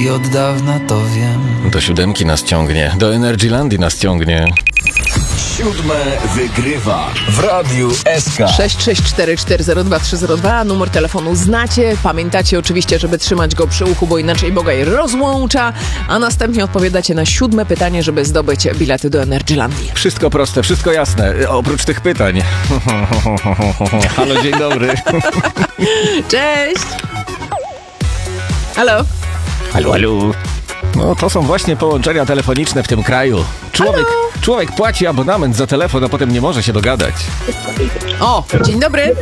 i od dawna to wiem. Do siódemki nas ciągnie, do Energylandii nas ciągnie. Siódme wygrywa w Radiu SK. 664402302, numer telefonu znacie. Pamiętacie oczywiście, żeby trzymać go przy uchu, bo inaczej Bogaj rozłącza. A następnie odpowiadacie na 7 pytanie, żeby zdobyć bilety do Energylandii. Wszystko proste, wszystko jasne, oprócz tych pytań. Halo, dzień dobry. Cześć! Halo? Halo, halo. No to są właśnie połączenia telefoniczne w tym kraju. Człowiek płaci abonament za telefon, a potem nie może się dogadać. O, dzień dobry.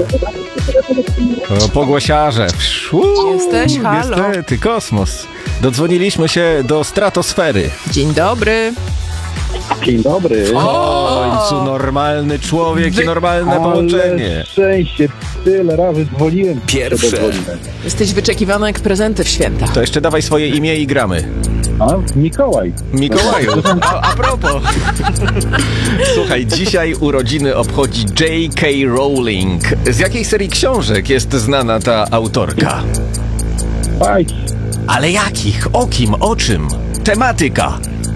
O, pogłosiarze. Jesteś? Halo. Niestety, kosmos. Dodzwoniliśmy się do stratosfery. Dzień dobry. Dzień dobry. W końcu normalny człowiek i normalne połączenie. Ale szczęście, tyle razy dzwoniłem. Pierwsze. Jesteś wyczekiwany jak prezenty w święta. To jeszcze dawaj swoje imię i gramy. A, Mikołaj. Mikołaju, a propos. Słuchaj, dzisiaj urodziny obchodzi J.K. Rowling. Z jakiej serii książek jest znana ta autorka? Bajki. Ale jakich? O kim? O czym? Tematyka.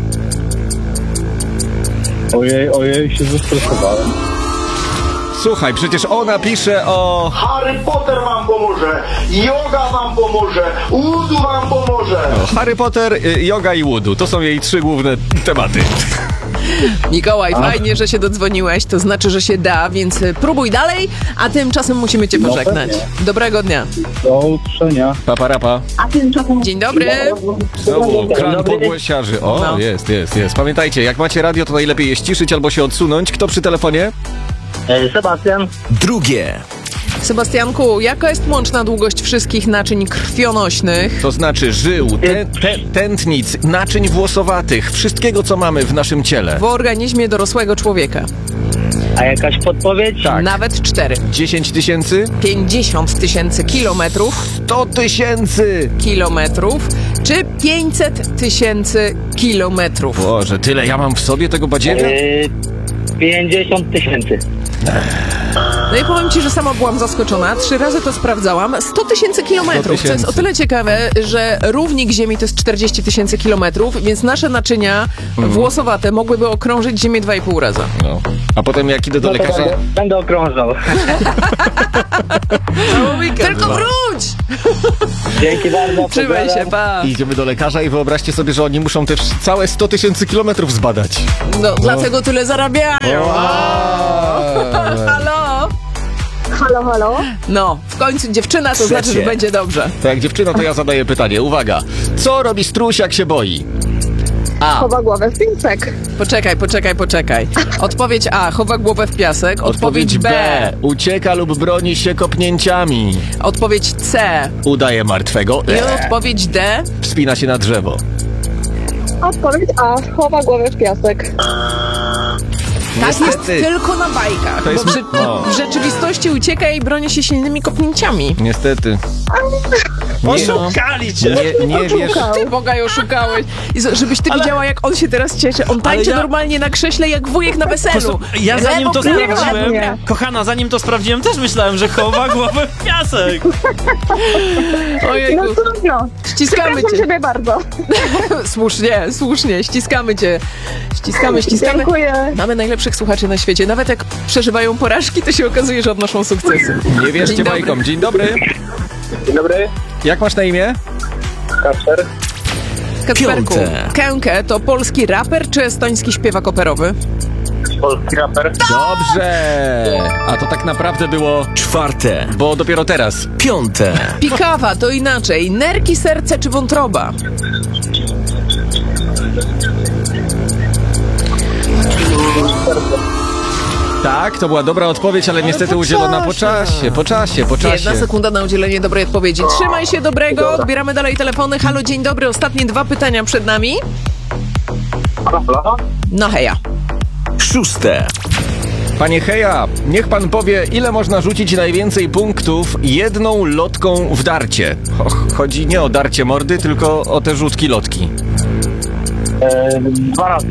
Ojej, się zestresowałem. Słuchaj, przecież ona pisze o... Harry Potter wam pomoże, yoga wam pomoże, wudu wam pomoże. Harry Potter, yoga i wudu. To są jej 3 główne tematy. Mikołaj, fajnie, że się dodzwoniłeś, to znaczy, że się da, więc próbuj dalej, a tymczasem musimy cię pożegnać. Dobrego dnia. Do usłyszenia. Paparapa. Dzień dobry. Znowu kran pogłosiarzy. O, No. jest. Pamiętajcie, jak macie radio, to najlepiej je ściszyć albo się odsunąć. Kto przy telefonie? Sebastian. Drugie. Sebastianku, jaka jest łączna długość wszystkich naczyń krwionośnych? To znaczy żył, tętnic, naczyń włosowatych, wszystkiego, co mamy w naszym ciele. W organizmie dorosłego człowieka. A jakaś podpowiedź? Tak. Nawet 4. 10 tysięcy? 50 tysięcy kilometrów, 100 tysięcy! czy 500 tysięcy kilometrów? Boże, tyle ja mam w sobie tego badziewa? 50 tysięcy. No i powiem ci, że sama byłam zaskoczona. 3 razy to sprawdzałam. 100 tysięcy kilometrów, co jest o tyle ciekawe, że równik Ziemi to jest 40 tysięcy kilometrów, więc nasze naczynia włosowate mogłyby okrążyć Ziemię 2,5 raza. No. A potem jak idę do lekarza... Będę okrążał. Tylko wróć! Dzięki bardzo. Trzymaj się, pa! Idziemy do lekarza i wyobraźcie sobie, że oni muszą też całe 100 tysięcy kilometrów zbadać. No, dlatego tyle zarabiają. Halo? Halo? No, w końcu dziewczyna, to znaczy, że będzie dobrze. To jak dziewczyna, to ja zadaję pytanie. Uwaga. Co robi struś, jak się boi? A. Chowa głowę w pięsek. Poczekaj. Odpowiedź A. Chowa głowę w piasek. Odpowiedź B. Ucieka lub broni się kopnięciami. Odpowiedź C. Udaje martwego. I odpowiedź D. Wspina się na drzewo. Odpowiedź A. Chowa głowę w piasek. Tak jest Niestety. tylko na bajkach, To jest- bo w rzeczywistości ucieka i broni się silnymi kopnięciami. Niestety. Oszukali cię! Nie wiesz... Ty, Bogaj, oszukałeś. I żebyś ty widziała, jak on się teraz cieszy. On tańczy normalnie na krześle, jak wujek na weselu. Ja zanim to Lewo, prawo, sprawdziłem, lewo. kochana, zanim to sprawdziłem, też myślałem, że chowa głowę w piasek. Ojejku, No trudno. ściskamy Przepraszam cię. ciebie bardzo. Słusznie, ściskamy cię. Ściskamy. Dziękuję. Mamy najlepszych słuchaczy na świecie. Nawet jak przeżywają porażki, to się okazuje, że odnoszą sukcesy. Nie wierzcie Dzień dobry. bajkom. Dzień dobry. Dzień dobry. Jak masz na imię? Kasper. Kacperku, Piąte. Kękę to polski raper czy estoński śpiewak operowy? Polski raper. Dobrze. A to tak naprawdę było... Czwarte. Bo dopiero teraz. Piąte. Pikawa to inaczej. Nerki, serce czy wątroba? Tak, to była dobra odpowiedź, ale niestety udzielona po czasie. 1 sekunda na udzielenie dobrej odpowiedzi. Trzymaj się dobrego, odbieramy dalej telefony. Halo, dzień dobry, ostatnie 2 pytania przed nami. No heja. Szóste. Panie Heja, niech pan powie, ile można rzucić najwięcej punktów jedną lotką w darcie. Chodzi nie o darcie mordy, tylko o te rzutki lotki. 2 razy.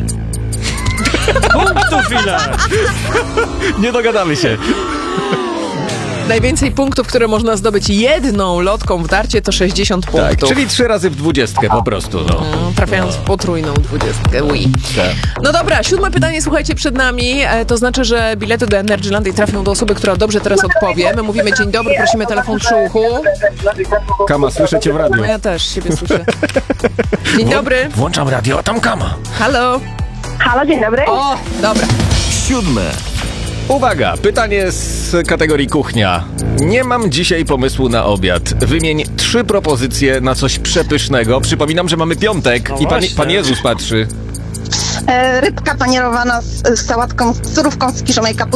Punktów ile? Nie dogadamy się. Najwięcej punktów, które można zdobyć jedną lotką w darcie, to 60 Tak, punktów. czyli 3 razy w 20 po prostu, no. Trafiając w potrójną 20. Oui. Tak. No dobra, 7 pytanie, słuchajcie, przed nami. To znaczy, że bilety do Energylandii trafią do osoby, która dobrze teraz odpowie. My mówimy dzień dobry, prosimy telefon przy uchu. Kama, słyszę cię w radiu. No ja też siebie słyszę. Dzień dobry. Włączam radio, a tam Kama. Halo. Halo, dzień dobry. O, dobra. 7. Uwaga, pytanie z kategorii kuchnia. Nie mam dzisiaj pomysłu na obiad. Wymień 3 propozycje na coś przepysznego. Przypominam, że mamy piątek No i właśnie. Pan Jezus patrzy. Rybka panierowana z sałatką, z surówką z kiszonej kapusty.